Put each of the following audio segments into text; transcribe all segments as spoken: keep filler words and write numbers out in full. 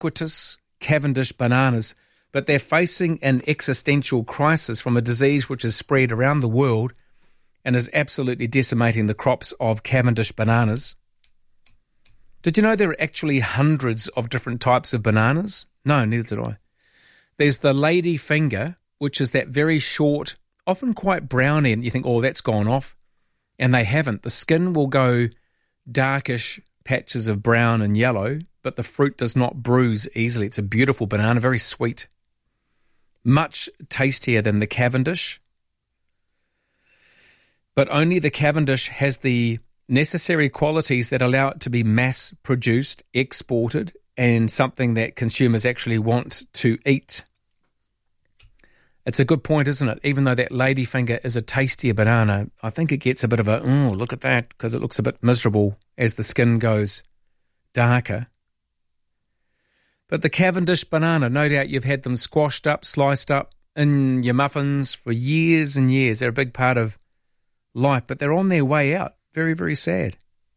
ubiquitous Cavendish bananas, but they're facing an existential crisis from a disease which is spread around the world and is absolutely decimating the crops of Cavendish bananas. Did you know there are actually hundreds of different types of bananas? No, neither did I. There's the lady finger, which is that very short, often quite brown end. You think, oh, that's gone off. And they haven't. The skin will go darkish patches of brown and yellow, but the fruit does not bruise easily. It's a beautiful banana, very sweet. Much tastier than the Cavendish. But only the Cavendish has the necessary qualities that allow it to be mass-produced, exported, and something that consumers actually want to eat. It's a good point, isn't it? Even though that ladyfinger is a tastier banana, I think it gets a bit of a, oh, look at that, because it looks a bit miserable as the skin goes darker. But the Cavendish banana, no doubt you've had them squashed up, sliced up in your muffins for years and years. They're a big part of life, but they're on their way out. Very, very sad.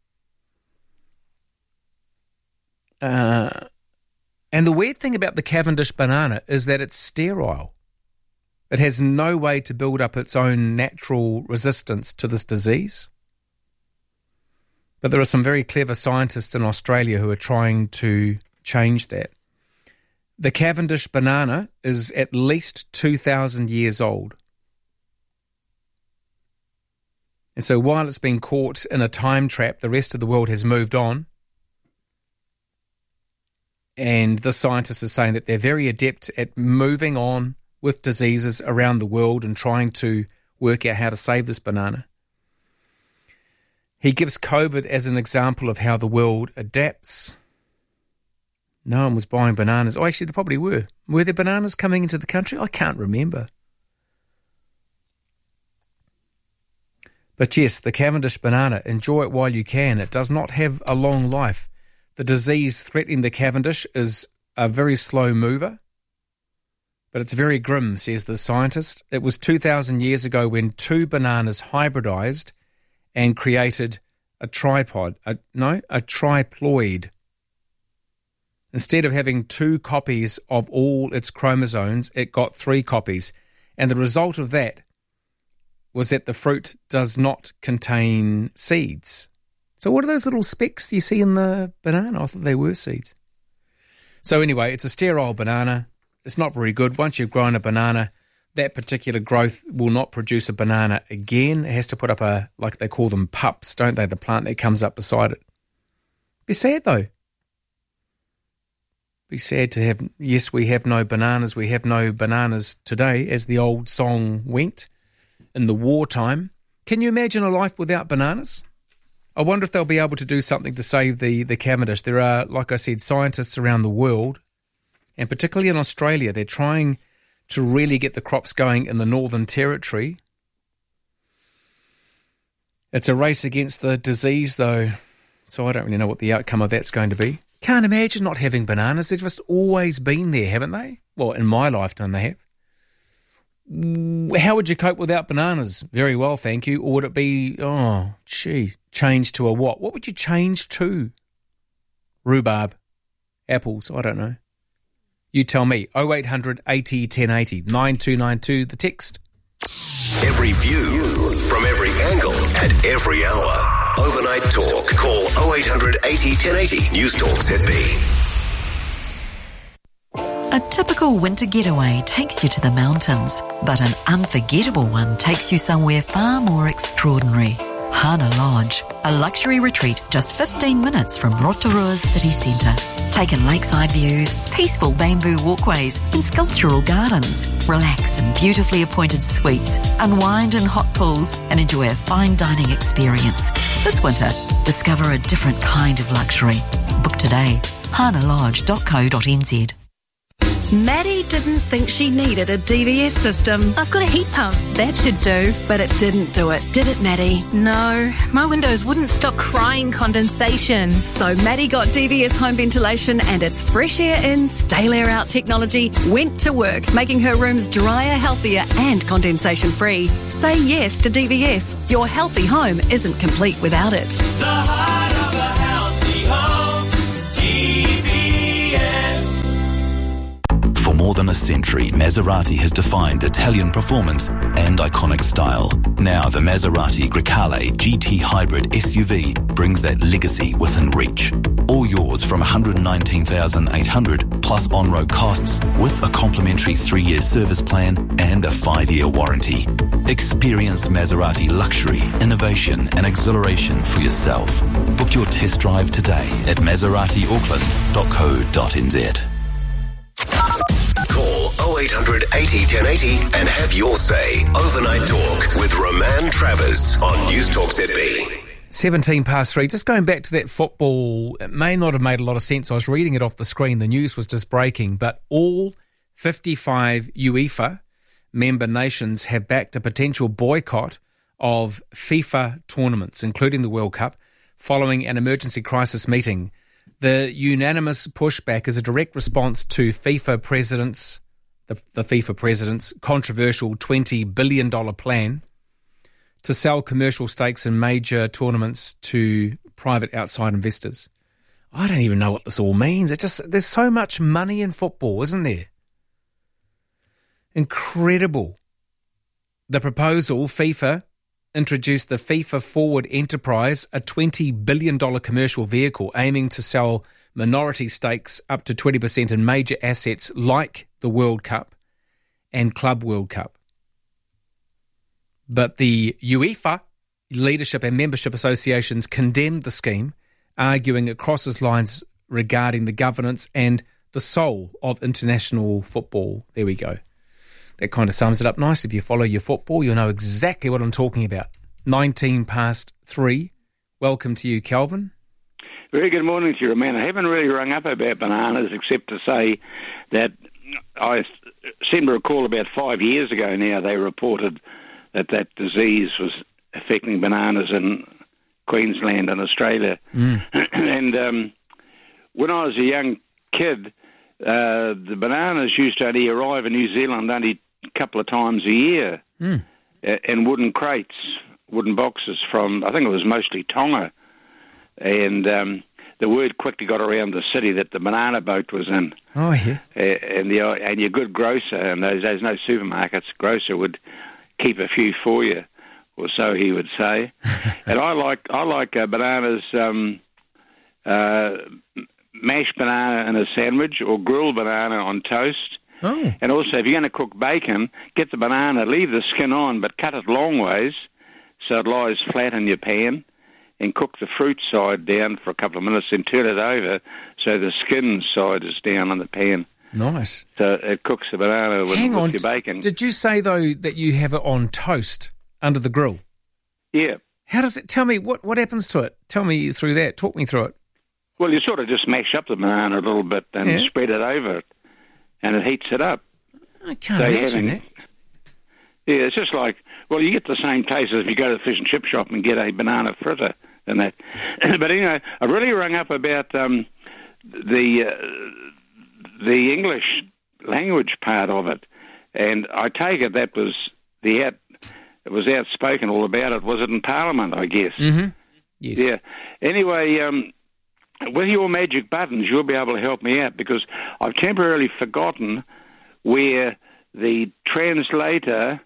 Uh, and the weird thing about the Cavendish banana is that it's sterile. It has no way to build up its own natural resistance to this disease. But there are some very clever scientists in Australia who are trying to change that. The Cavendish banana is at least two thousand years old. And so while it's been caught in a time trap, the rest of the world has moved on. And the scientists are saying that they're very adept at moving on with diseases around the world and trying to work out how to save this banana. He gives COVID as an example of how the world adapts. No one was buying bananas. Oh, actually, there probably were. Were there bananas coming into the country? I can't remember. But yes, the Cavendish banana, enjoy it while you can. It does not have a long life. The disease threatening the Cavendish is a very slow mover, but it's very grim, says the scientist. It was two thousand years ago when two bananas hybridized and created a tripod, a, no, a triploid. Instead of having two copies of all its chromosomes, it got three copies. And the result of that was that the fruit does not contain seeds. So what are those little specks you see in the banana? I thought they were seeds. So anyway, it's a sterile banana. It's not very good. Once you've grown a banana, that particular growth will not produce a banana again. It has to put up a, like they call them pups, don't they? The plant that comes up beside it. Be sad though. Be sad to have, yes, we have no bananas. We have no bananas today, as the old song went. In the wartime. Can you imagine a life without bananas? I wonder if they'll be able to do something to save the, the Cavendish. There are, like I said, scientists around the world, and particularly in Australia, they're trying to really get the crops going in the Northern Territory. It's a race against the disease, though, so I don't really know what the outcome of that's going to be. Can't imagine not having bananas. They've just always been there, haven't they? Well, in my lifetime they have. How would you cope without bananas? Very well, thank you. Or would it be, oh, gee, change to a what? What would you change to? Rhubarb, apples, I don't know. You tell me. oh eight hundred eighty ten eighty, nine two nine two, the text. Every view, from every angle, at every hour. Overnight Talk. Call oh eight hundred eighty ten eighty. News Talk Z B. A typical winter getaway takes you to the mountains, but an unforgettable one takes you somewhere far more extraordinary. Hana Lodge, a luxury retreat just fifteen minutes from Rotorua's city centre. Take in lakeside views, peaceful bamboo walkways and sculptural gardens. Relax in beautifully appointed suites, unwind in hot pools and enjoy a fine dining experience. This winter, discover a different kind of luxury. Book today, hana lodge dot co dot n z. Maddie didn't think she needed a D V S system. I've got a heat pump. That should do, but it didn't do it, did it, Maddie? No, my windows wouldn't stop crying condensation. So Maddie got D V S home ventilation and its fresh air in, stale air out technology went to work, making her rooms drier, healthier and condensation free. Say yes to D V S. Your healthy home isn't complete without it. The heart of a healthy home, D V S. more than a century, Maserati has defined Italian performance and iconic style. Now the Maserati Grecale G T Hybrid S U V brings that legacy within reach. All yours from one hundred nineteen thousand eight hundred dollars plus on-road costs with a complimentary three-year service plan and a five-year warranty. Experience Maserati luxury, innovation and exhilaration for yourself. Book your test drive today at maserati auckland dot co dot n z. Call oh eight hundred eighty ten eighty and have your say. Overnight Talk with Roman Travers on News Talk Z B. seventeen past three. Just going back to that football, it may not have made a lot of sense. I was reading it off the screen. The news was just breaking, but all fifty-five UEFA member nations have backed a potential boycott of FIFA tournaments, including the World Cup, following an emergency crisis meeting. The unanimous pushback is a direct response to FIFA president's, the, the FIFA president's controversial twenty billion dollars plan to sell commercial stakes in major tournaments to private outside investors. I don't even know what this all means. It just there's so much money in football, isn't there? Incredible. The proposal, FIFA introduced the FIFA Forward Enterprise, a twenty billion dollars commercial vehicle aiming to sell minority stakes up to twenty percent in major assets like the World Cup and Club World Cup. But the UEFA leadership and membership associations condemned the scheme, arguing it crosses lines regarding the governance and the soul of international football. There we go. That kind of sums it up nice. If you follow your football, you'll know exactly what I'm talking about. nineteen past three. Welcome to you, Kelvin. Very good morning to you, man. I haven't really rung up about bananas except to say that I seem to recall about five years ago now they reported that that disease was affecting bananas in Queensland and Australia. Mm. and um, when I was a young kid, uh, the bananas used to only arrive in New Zealand only a couple of times a year mm. in wooden crates, wooden boxes from, I think it was mostly Tonga. And um, the word quickly got around the city that the banana boat was in. Oh, yeah. Uh, and, the, and your good grocer, and there's, there's no supermarkets, grocer would keep a few for you, or so he would say. And I like I like uh, bananas, um, uh, mashed banana in a sandwich or grilled banana on toast. Oh. And also, if you're going to cook bacon, get the banana, leave the skin on, but cut it long ways so it lies flat in your pan, and cook the fruit side down for a couple of minutes, and turn it over so the skin side is down on the pan. Nice. So it cooks the banana with, Hang on. with your bacon. Did you say, though, that you have it on toast under the grill? Yeah. How does it, tell me, what, what happens to it? Tell me through that. Talk me through it. Well, you sort of just mash up the banana a little bit and yeah. spread it over it, and it heats it up. I can't so imagine having, that. Yeah, it's just like, well, you get the same taste as if you go to the fish and chip shop and get a banana fritter and that. But anyway, I really rung up about um, the... Uh, the English language part of it, and I take it that was the out, it was outspoken all about it. Was it in Parliament, I guess? Mm-hmm. Yes. Yeah. Anyway, um, with your magic buttons, you'll be able to help me out, because I've temporarily forgotten where the translator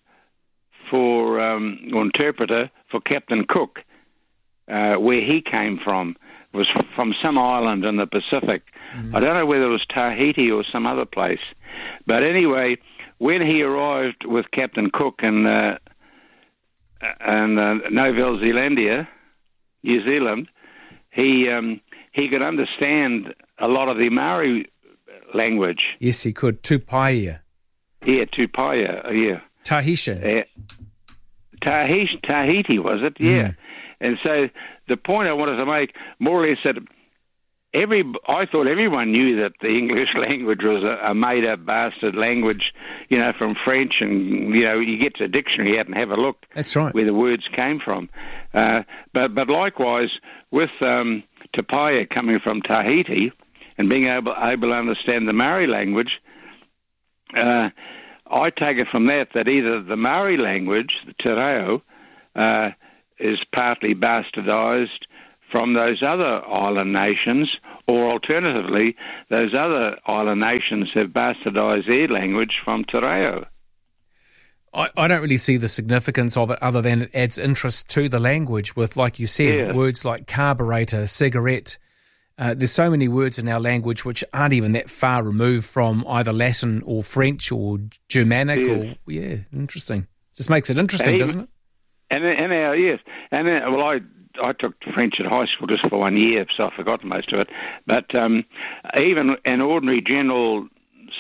for, um, or interpreter for Captain Cook, uh, where he came from, was from some island in the Pacific. Mm-hmm. I don't know whether it was Tahiti or some other place. But anyway, when he arrived with Captain Cook in, uh, in uh, Nova Zealandia, New Zealand, he um, he could understand a lot of the Maori language. Yes, he could. Tupaia. Yeah, Tupaia, yeah. Tahitian. Uh, Tahiti, Tahiti, was it? Yeah. Mm. And so the point I wanted to make, more or less, that every I thought everyone knew that the English language was a, a made-up bastard language, you know, from French, and, you know, you get to a dictionary out and have a look. That's right. Where the words came from. Uh, but but likewise, with um, Tupaia coming from Tahiti and being able, able to understand the Maori language, uh, I take it from that that either the Maori language, the Te Reo, uh, is partly bastardised from those other island nations, Or alternatively, those other island nations have bastardised their language from Te Reo. I, I don't really see the significance of it other than it adds interest to the language with, like you said, Yeah. words like carburetor, cigarette. Uh, there's so many words in our language which aren't even that far removed from either Latin or French or Germanic. Yes. Or yeah, interesting. Just makes it interesting, And doesn't it? And and our yes, and then, well, I I took French at high school just for one year, so I forgot most of it. But um, even in ordinary general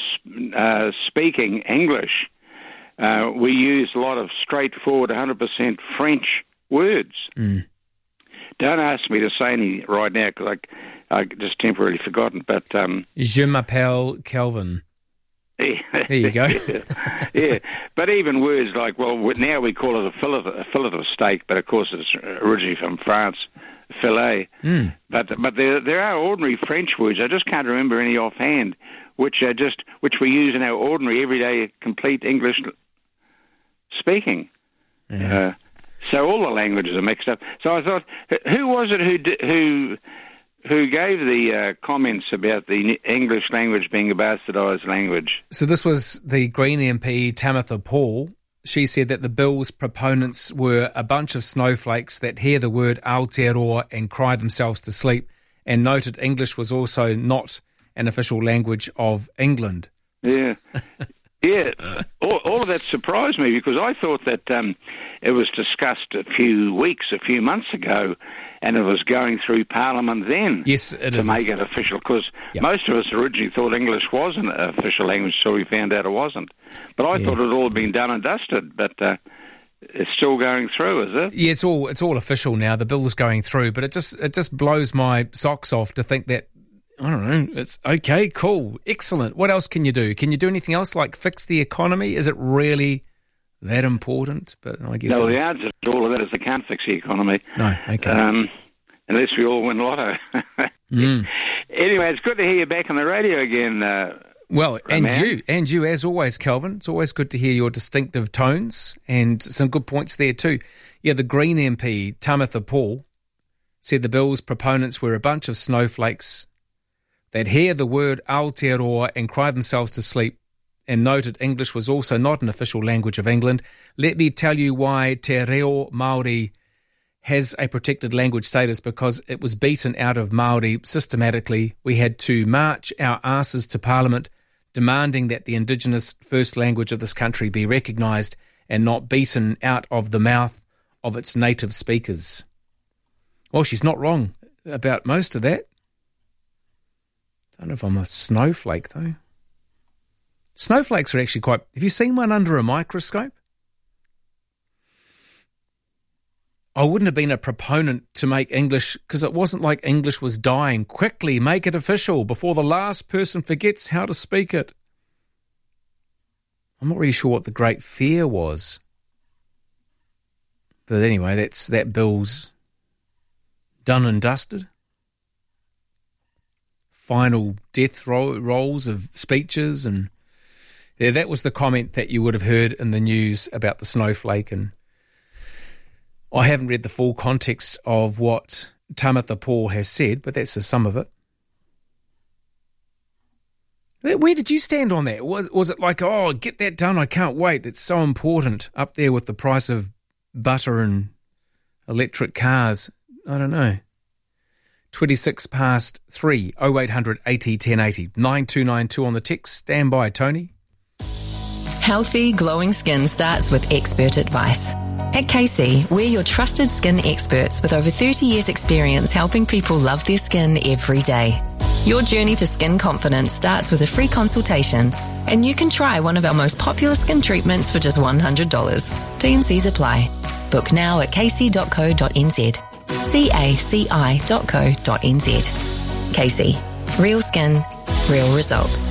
uh, speaking English, uh, we use a lot of straightforward, one hundred percent French words. Mm. Don't ask me to say any right now because I I just temporarily forgotten. But um, Je m'appelle Kelvin. yeah. There you go. Yeah, but even words like, well, now we call it a fillet, a fillet of steak, but of course it's originally from France, filet. Mm. But but there there are ordinary French words. I just can't remember any offhand, which are just which we use in our ordinary, everyday, complete English speaking. Yeah. Uh, so all the languages are mixed up. So I thought, who was it who di- who who gave the uh, comments about the English language being a bastardised language? So this was the Green M P, Tamitha Paul. She said that the bill's proponents were a bunch of snowflakes that hear the word Aotearoa and cry themselves to sleep, and noted English was also not an official language of England. Yeah. Yeah, all, all of that surprised me because I thought that um, it was discussed a few weeks, a few months ago, and it was going through Parliament then Yes, it to is. make it official because Yep. most of us originally thought English was an official language, so we found out it wasn't. But I Yeah. thought it had all been done and dusted, but uh, it's still going through, is it? Yeah, it's all it's all official now. The bill's going through, but it just it just blows my socks off to think that, I don't know, it's okay, cool, excellent. What else can you do? Can you do anything else like fix the economy? Is it really that important? But I guess No, it the is. answer to all of that is they can't fix the economy. No, okay. Um, unless we all win lotto. Mm. Anyway, it's good to hear you back on the radio again. Uh, Well, and man. you, and you, as always, Kelvin. It's always good to hear your distinctive tones and some good points there too. Yeah, the Green M P, Tamitha Paul, said the bill's proponents were a bunch of snowflakes that hear the word Aotearoa and cry themselves to sleep, and noted English was also not an official language of England. Let me tell you why Te Reo Māori has a protected language status, because it was beaten out of Māori systematically. We had to march our asses to Parliament demanding that the Indigenous first language of this country be recognised and not beaten out of the mouth of its native speakers. Well, she's not wrong about most of that. Don't know if I'm a snowflake, though. Snowflakes are actually quite... Have you seen one under a microscope? I wouldn't have been a proponent to make English, because it wasn't like English was dying. Quickly, make it official before the last person forgets how to speak it. I'm not really sure what the great fear was. But anyway, that's that bill's done and dusted. Final death roll, rolls of speeches, and yeah, that was the comment that you would have heard in the news about the snowflake. And I haven't read the full context of what Tamitha Paul has said, but that's the sum of it. Where, where did you stand on that? Was was it like, oh, get that done, I can't wait, it's so important, up there with the price of butter and electric cars? I don't know. twenty-six past three, oh eight hundred eighty ten eighty, nine two nine two on the text. Stand by, Tony. Healthy, glowing skin starts with expert advice. At K C, we're your trusted skin experts with over thirty years experience helping people love their skin every day. Your journey to skin confidence starts with a free consultation, and you can try one of our most popular skin treatments for just one hundred dollars. T and C's apply. Book now at k c dot co dot n z. C A C I dot co dot n z. K C. Real skin, real results.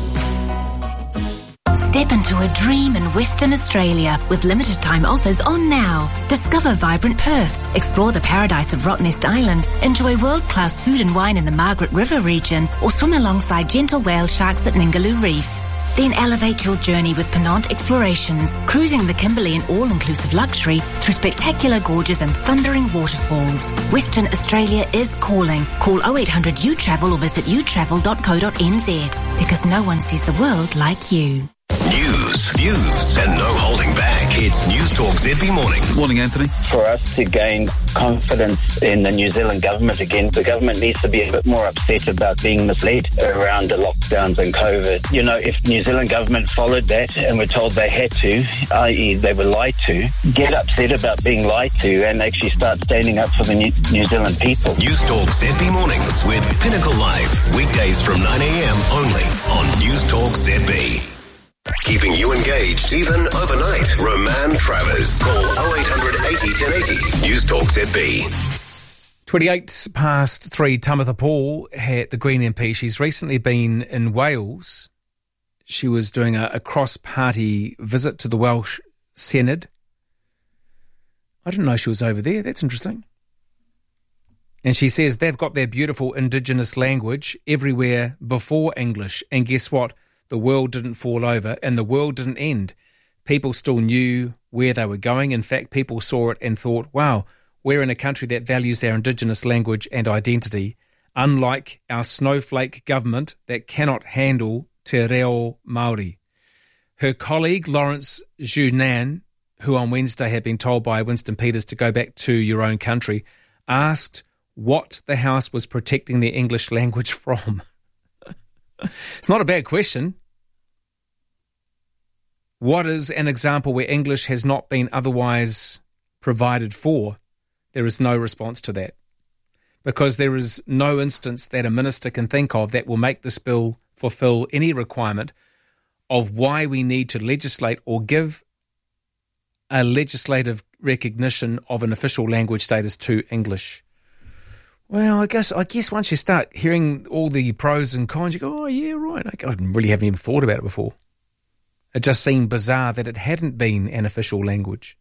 Step into a dream in Western Australia with limited time offers on now. Discover vibrant Perth, explore the paradise of Rottnest Island, enjoy world-class food and wine in the Margaret River region, or swim alongside gentle whale sharks at Ningaloo Reef. Then elevate your journey with Penant Explorations, cruising the Kimberley in all-inclusive luxury through spectacular gorges and thundering waterfalls. Western Australia is calling. Call oh eight hundred U travel or visit u travel dot co dot n z because no one sees the world like you. News, views, and no holding back. It's News Talk Z B Mornings. Morning, Anthony. For us to gain confidence in the New Zealand government again, the government needs to be a bit more upset about being misled around the lockdowns and COVID. You know, if the New Zealand government followed that and were told they had to, that is they were lied to, get upset about being lied to and actually start standing up for the New, New Zealand people. News Talk Z B Mornings with Pinnacle Live. Weekdays from nine a.m. only on News Talk Z B. Keeping you engaged even overnight. Roman Travers. Call oh eight hundred eighty ten eighty. News Talk Z B. twenty-eight past three, Tamitha Paul, the Green M P. She's recently been in Wales. She was doing a, a cross-party visit to the Welsh Senedd. I didn't know she was over there. That's interesting. And she says they've got their beautiful Indigenous language everywhere before English. And guess what? The world didn't fall over and the world didn't end. People still knew where they were going. In fact, people saw it and thought, wow, we're in a country that values our Indigenous language and identity, unlike our snowflake government that cannot handle te reo Māori. Her colleague, Lawrence Junan, who on Wednesday had been told by Winston Peters to go back to your own country, asked what the House was protecting the English language from. It's not a bad question. What is an example where English has not been otherwise provided for? There is no response to that. Because there is no instance that a minister can think of that will make this bill fulfil any requirement of why we need to legislate or give a legislative recognition of an official language status to English. Well, I guess I guess once you start hearing all the pros and cons, you go, oh, yeah, right. I really haven't even thought about it before. It just seemed bizarre that it hadn't been an official language.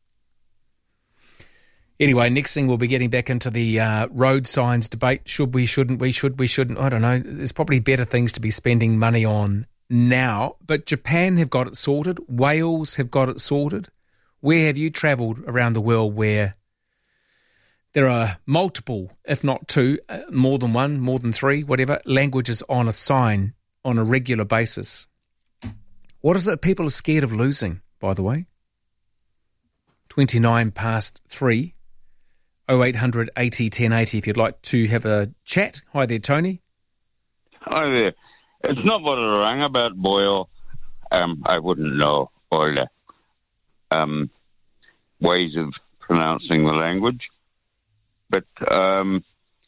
Anyway, next thing we'll be getting back into the uh, road signs debate. Should we, shouldn't we, should we, shouldn't. I don't know. There's probably better things to be spending money on now. But Japan have got it sorted. Wales have got it sorted. Where have you travelled around the world where there are multiple, if not two, uh, more than one, more than three, whatever, languages on a sign on a regular basis? What is it people are scared of losing, by the way? twenty-nine past three, oh eight hundred eighty ten eighty if you'd like to have a chat. Hi there, Tony. Hi there. It's not what I rang about, Boyle. Um, I wouldn't know all the um, ways of pronouncing the language. But, um,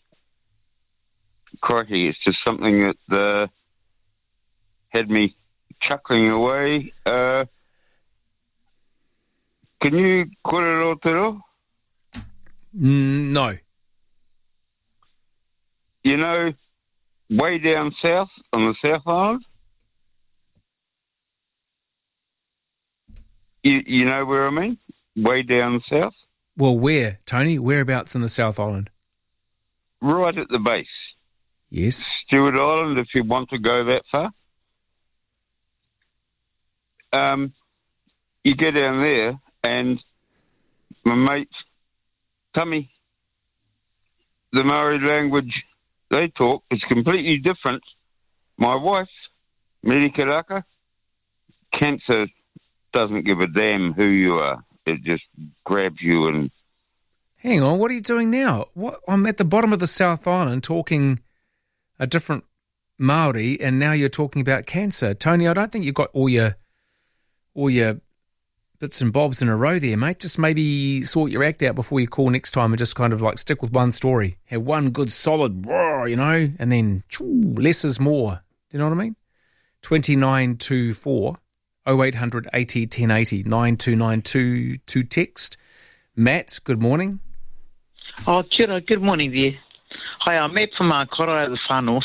crikey, it's just something that uh, had me chuckling away. Uh, can you Kororotero? No. You know, way down south on the South Island? You, you know where I mean? Way down south? Well, where, Tony? Whereabouts in the South Island? Right at the base. Yes. Stewart Island, if you want to go that far. Um, you get down there, and my mate, Tummy, the Maori language they talk is completely different. My wife, Miri Karaka, cancer doesn't give a damn who you are. It just grabs you and... Hang on, what are you doing now? What? I'm at the bottom of the South Island talking a different Māori, and now you're talking about cancer. Tony, I don't think you've got all your all your bits and bobs in a row there, mate. Just maybe sort your act out before you call next time and just kind of like stick with one story. Have one good solid, you know, and then choo, less is more. Do you know what I mean? twenty-nine two four oh eight hundred eighty ten eighty nine two nine two to text. Matt, good morning. Oh, kia ora, good morning there. Hi, I'm Matt from uh, Koroa, the far north.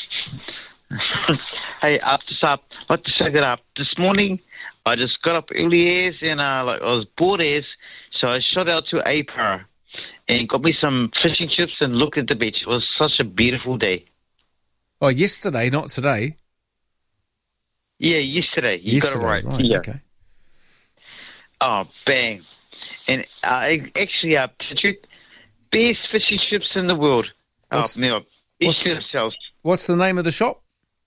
Hey, up just up, like to shake it up. This morning, I just got up early as and uh, like I was bored as, so I shot out to Apara and got me some fishing chips and looked at the beach. It was such a beautiful day. Oh, yesterday, not today. Yeah, yesterday. You yesterday, got it right. right Yeah. Okay. Oh, bang. And uh, actually, uh, Patrick, best fish and chips in the world. What's- oh, no. what's- Each themselves. What's the name of the shop?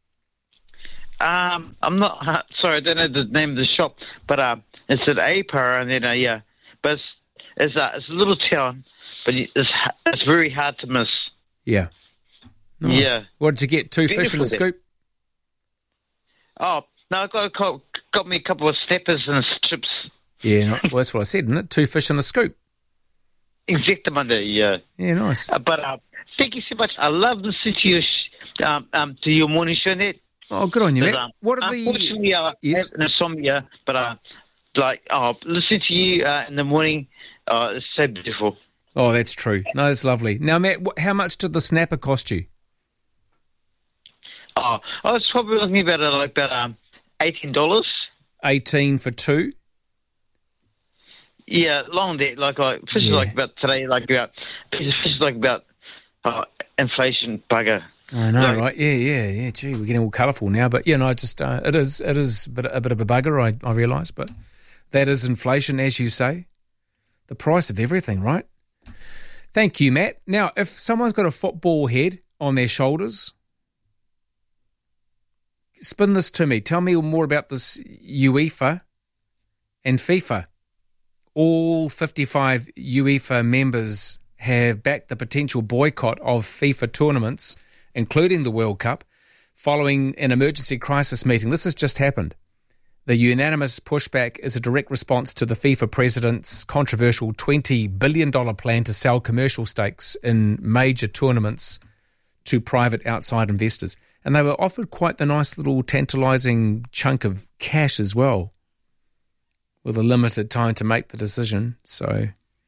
Um, I'm not, uh, sorry, I don't know the name of the shop, but uh, it's at A P A R, and then, uh, yeah. But it's, it's, uh, it's a little town, but it's, it's very hard to miss. Yeah. Nice. Yeah. What did you get? Two fish and a Beautiful scoop? Oh, no, I got, got, got me a couple of steppers and chips. Yeah, no, well, that's what I said, isn't it? Two fish and a scoop. Exactamente, yeah. Yeah, nice. Uh, but uh, thank you so much. I love listening to your, sh- um, um, to your morning show, Ned. Oh, good on you, But, mate. um, What are the... unfortunately, I Yes. have insomnia, but uh, like, oh, listening to you uh, in the morning, uh, it's so beautiful. Oh, that's true. No, that's lovely. Now, Matt, wh- how much did the snapper cost you? Oh, I was probably looking about uh, like about um, eighteen dollars. eighteen for two? Yeah, long that like like fish is Yeah. like about today, like about fish is like about uh, inflation bugger. I know, Like- right? Yeah, yeah, yeah. Gee, we're getting all colourful now, but yeah, no, it's just uh, it is it is a bit, a bit of a bugger. I, I realise, but that is inflation, as you say, the price of everything, right? Thank you, Matt. Now, if someone's got a football head on their shoulders, spin this to me. Tell me more about this UEFA and FIFA. All fifty-five UEFA members have backed the potential boycott of FIFA tournaments, including the World Cup, following an emergency crisis meeting. This has just happened. The unanimous pushback is a direct response to the FIFA president's controversial twenty billion dollars plan to sell commercial stakes in major tournaments to private outside investors. And they were offered quite the nice little tantalising chunk of cash as well, with a limited time to make the decision. So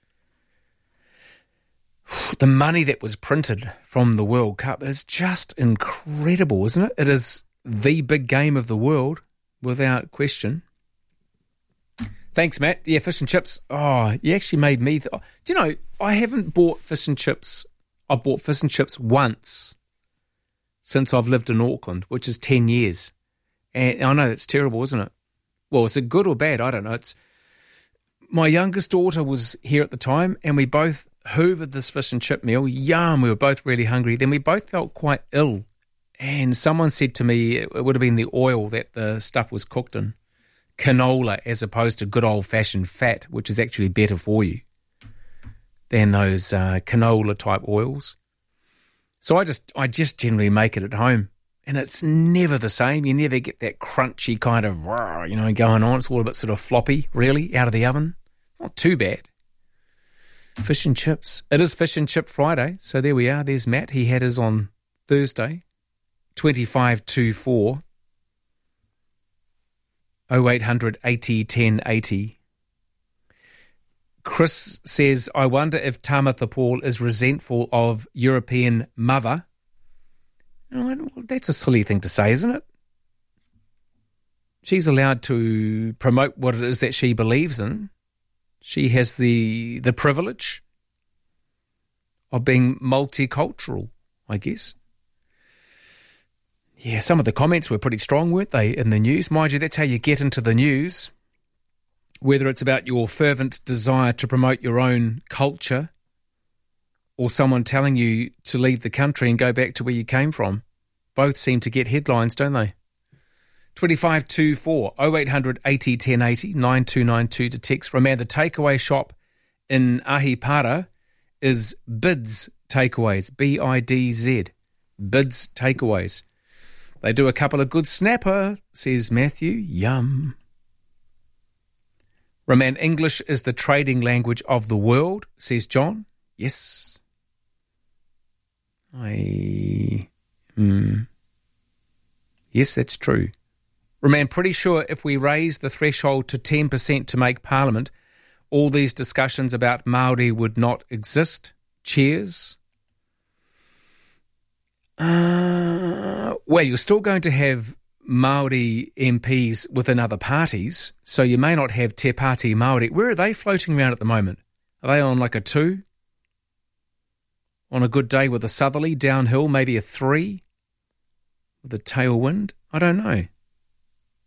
the money that was printed from the World Cup is just incredible, isn't it? It is the big game of the world, without question. Thanks, Matt. Yeah, fish and chips. Oh, you actually made me... Th- Do you know, I haven't bought fish and chips. I've bought fish and chips once since I've lived in Auckland, which is ten years. And I know it's terrible, isn't it? Well, is it good or bad? I don't know. It's my youngest daughter was here at the time, and we both hoovered this fish and chip meal. Yum, we were both really hungry. Then we both felt quite ill, and someone said to me it would have been the oil that the stuff was cooked in, canola, as opposed to good old-fashioned fat, which is actually better for you than those uh, canola-type oils. So I just I just generally make it at home. And it's never the same. You never get that crunchy kind of, you know, going on. It's all a bit sort of floppy, really, out of the oven. Not too bad. Fish and chips. It is Fish and Chip Friday. So there we are. There's Matt. He had his on Thursday. twenty-five two four. oh eight hundred eighty ten eighty. Chris says, I wonder if Tamitha Paul is resentful of European mother. Oh, that's a silly thing to say, isn't it? She's allowed to promote what it is that she believes in. She has the the privilege of being multicultural, I guess. Yeah, some of the comments were pretty strong, weren't they, in the news? Mind you, that's how you get into the news, whether it's about your fervent desire to promote your own culture or someone telling you to leave the country and go back to where you came from. Both seem to get headlines, don't they? twenty-five two four, oh eight hundred eighty ten eighty, nine two nine two to text. Remember, the takeaway shop in Ahipara is Bids Takeaways, B I D Z, Bids Takeaways. They do a couple of good snapper, says Matthew. Yum. Roman, English is the trading language of the world, says John. Yes. I... Hmm. Yes, that's true. Roman, pretty sure if we raise the threshold to ten percent to make Parliament, all these discussions about Māori would not exist. Cheers. Uh, well, you're still going to have Māori M Ps within other parties, so you may not have Te Pāti Māori. Where are they floating around at the moment? Are they on like a two? On a good day with a southerly, downhill, maybe a three? With a tailwind? I don't know.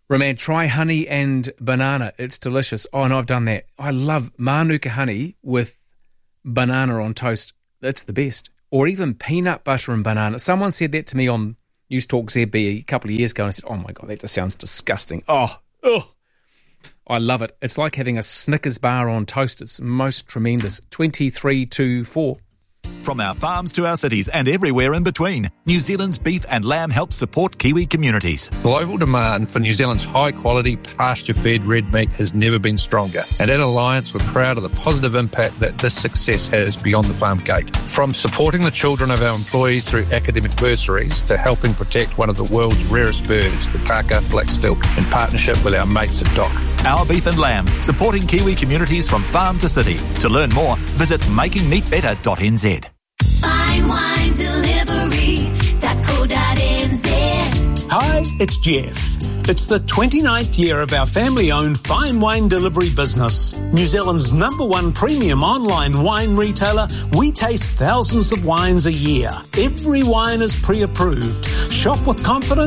Roman, try honey and banana. It's delicious. Oh, and I've done that. I love Manuka honey with banana on toast. That's the best. Or even peanut butter and banana. Someone said that to me on News Talk Z B a couple of years ago, and I said, oh my God, that just sounds disgusting. Oh, oh, I love it. It's like having a Snickers bar on toast. It's most tremendous. twenty-three to four. From our farms to our cities and everywhere in between, New Zealand's beef and lamb help support Kiwi communities. Global demand for New Zealand's high-quality, pasture-fed red meat has never been stronger. And at Alliance, we're proud of the positive impact that this success has beyond the farm gate. From supporting the children of our employees through academic bursaries to helping protect one of the world's rarest birds, the kaka black stilk, in partnership with our mates at D O C. Our beef and lamb, supporting Kiwi communities from farm to city. To learn more, visit making meat better dot n z. Fine wine delivery dot co dot n z. Hi, it's Jeff. It's the twenty-ninth year of our family-owned fine wine delivery business. New Zealand's number one premium online wine retailer, we taste thousands of wines a year. Every wine is pre-approved. Shop with confidence